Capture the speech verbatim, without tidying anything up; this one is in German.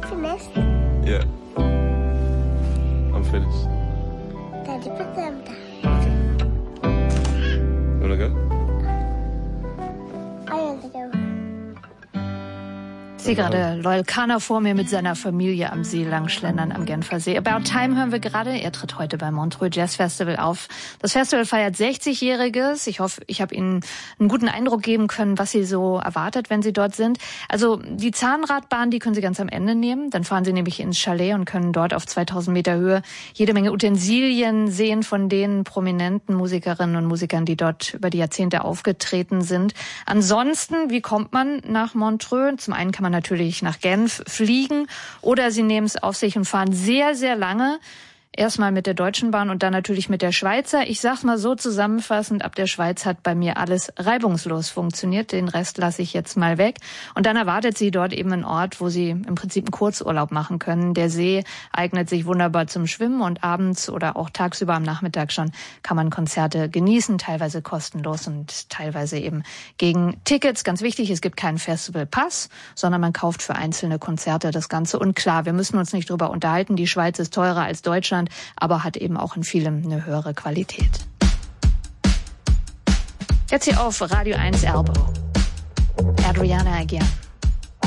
finished? Yeah. I'm finished. Daddy, put them down. You wanna go? I want to go. Ich sehe gerade Loyal Kana vor mir mit seiner Familie am See langschlendern am Genfersee. About Time hören wir gerade. Er tritt heute beim Montreux Jazz Festival auf. Das Festival feiert sechzigjähriges. Ich hoffe, ich habe Ihnen einen guten Eindruck geben können, was Sie so erwartet, wenn Sie dort sind. Also die Zahnradbahn, die können Sie ganz am Ende nehmen. Dann fahren Sie nämlich ins Chalet und können dort auf zweitausend Meter Höhe jede Menge Utensilien sehen von den prominenten Musikerinnen und Musikern, die dort über die Jahrzehnte aufgetreten sind. Ansonsten, wie kommt man nach Montreux? Zum einen kann man natürlich nach Genf fliegen oder Sie nehmen es auf sich und fahren sehr, sehr lange. Erstmal mit der Deutschen Bahn und dann natürlich mit der Schweizer. Ich sag's mal so zusammenfassend, ab der Schweiz hat bei mir alles reibungslos funktioniert. Den Rest lasse ich jetzt mal weg. Und dann erwartet Sie dort eben einen Ort, wo Sie im Prinzip einen Kurzurlaub machen können. Der See eignet sich wunderbar zum Schwimmen und abends oder auch tagsüber am Nachmittag schon kann man Konzerte genießen, teilweise kostenlos und teilweise eben gegen Tickets. Ganz wichtig, es gibt keinen Festivalpass, sondern man kauft für einzelne Konzerte das Ganze. Und klar, wir müssen uns nicht drüber unterhalten, die Schweiz ist teurer als Deutschland, aber hat eben auch in vielem eine höhere Qualität. Jetzt hier auf Radio eins Elbow. Adriana again.